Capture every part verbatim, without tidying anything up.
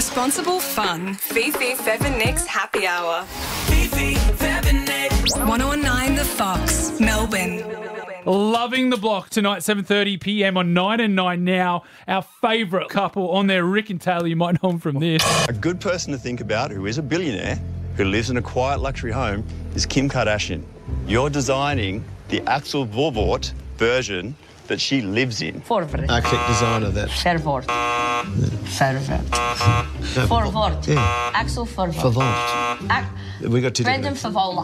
Responsible fun. Fifi Fev and Nick's Happy Hour. Fifi, Fev and Nick. one oh nine The Fox, Melbourne. Loving the block tonight, seven thirty p m on nine and nine Now. Our favourite couple on there, Rick and Taylor. You might know them from this. A good person to think about who is a billionaire, who lives in a quiet luxury home, is Kim Kardashian. You're designing the Axel Vervoort version that she lives in. Forward. Architect designer that. Vervoort. Vervoort. Vervoort. Yeah. Axel Vervoort. Vervoort. Ac- We got two Brendan different. Favola.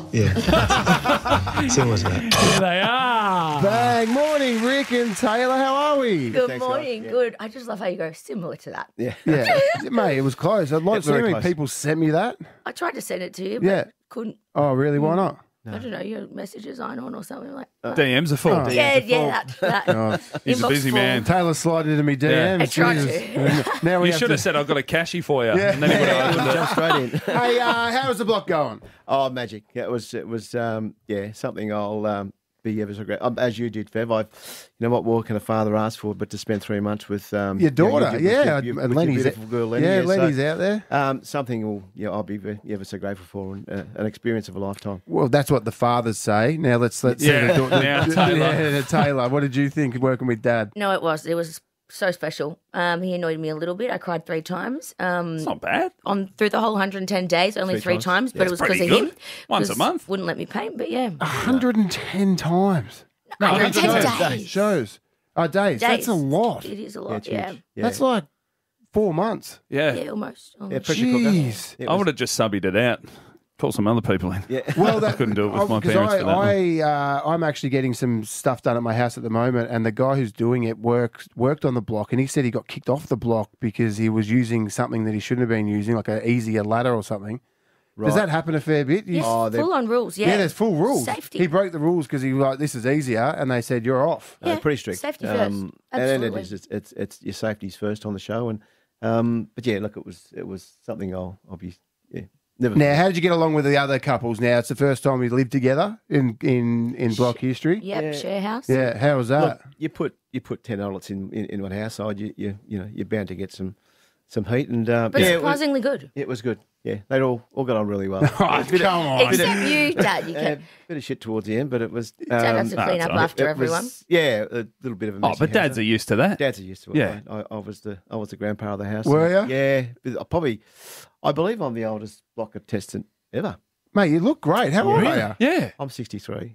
Yeah. Similar to that. Here they are. Bang. Morning, Rick and Taylor. How are we? Good Thanks, morning. guys. Good. I just love how you go similar to that. Yeah. Yeah. Mate, it was close. I'd like Yeah, so very many close. people sent me that. I tried to send it to you, but Yeah. couldn't. Oh, really? Why not? I don't know. Your messages aren't on or something like that. D Ms are full. Oh. Yeah, yeah, that. that. Oh, He's a Inbox busy full. man. Taylor slided into me D Ms. Yeah. I tried Jesus. to. Now we You have should to... have said, I've got a cashy for you. Yeah. And then he would have opened it. Jump straight in. Hey, uh, how's the block going? Oh, magic. It was, it was, um, yeah, something I'll um, be ever so great. Um, as you did, Fev, I've, you know what more can a father ask for but to spend three months with um, Your daughter, with yeah. with your, and with your Lenny's beautiful girl, Lenny. Yeah, so, Lenny's out there. Um, something will, yeah, I'll be very, ever so grateful for, and uh, an experience of a lifetime. Well, that's what the fathers say. Now let's let's Yeah, see the, the, now the- Taylor. yeah, Taylor. What did you think of working with Dad? No, it was. It was so special. Um, he annoyed me a little bit. I cried three times. Um, It's not bad. on through the whole one hundred ten days, only Three three, times. times, Yeah, but it it's was because pretty of good. him. Once a 'cause month. Wouldn't let me paint, but yeah. one hundred ten times. one hundred ten one hundred ten days. Shows. Oh, days. That's a Days. lot. It is a Yeah, lot, it's yeah. huge. Yeah. That's like four months. Yeah. Yeah, almost. Yeah, almost. pressure cooker. Jeez. It I was- would have just subbied it out. Call some other people in. Yeah. Well, that, I couldn't do it with my because parents I, for that one. I, uh, I'm actually getting some stuff done at my house at the moment, and the guy who's doing it works worked on the block, and he said he got kicked off the block because he was using something that he shouldn't have been using, like an easier ladder or something. Does that happen a fair bit? You- Yes, Oh, they're- full on rules, yeah. yeah, there's full rules. Safety. He broke the rules because he was like, this is easier, and they said you're off. No, Yeah, pretty strict. safety first. Um, and then it Absolutely. is. It's, it's it's your safety's first on the show, and um, but yeah, look, it was it was something I'll I'll be yeah never. Now, how did you get along with the other couples? Now, it's the first time we lived together in in, in block history. Yep, Yeah. share house. Yeah, how was that? Look, you put you put ten adults in, in, in one household, you you you know you're bound to get some some heat, and uh, But yeah, it was, surprisingly good. it was good. Yeah, they all all got on really well. Oh, come on. Except you, Dad. You Uh, kept, bit of shit towards the end, but it was. Dad Um, has to no, clean it's up all right. after it everyone. was- yeah, a little bit of a. Oh, messy but dads house. are used to that. Dads are used to it. Yeah. I, I, I was the I was the grandpa of the house. Were and- ya? Yeah, but I probably. I believe I'm the oldest block contestant ever. Mate, you look great. How old are you? Yeah. I'm sixty-three.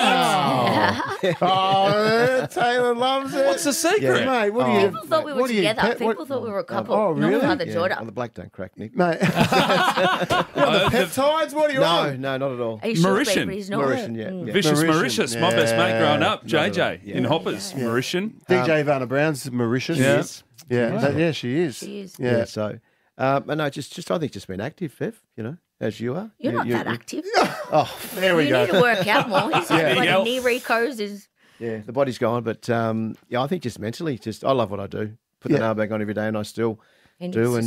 Wow. Oh, Taylor loves it. What's the secret? Yeah. Mate, what Oh. do you... People thought we were what do you together. pet- People what- thought we were a couple. Oh, Not really? mother Yeah, daughter. well, the black don't crack, Nick. Mate. You're on the peptides? What are you No, on? no, not at all. He should be, Mauritian. but he's not. Mauritian, yeah, Mm. yeah. Vicious Mauritian. Mauritius, my best mate growing up, Yeah. J J, Yeah. in Hoppers, Mauritian. D J Vanna Brown's Mauritius. Yeah. Yes. Yeah, that- yeah, she is. She is. Yeah. Yeah. So, um, and no, just just I think just been active, Fev. You know, as you are. You're You- not you- that you- active. Oh, There we You go. need to work out more. He's There had you like go. knee recos is yeah, the body's gone, but um, yeah, I think just mentally, just I love what I do. Put the Yeah. nail back on every day, and I still and do. it's And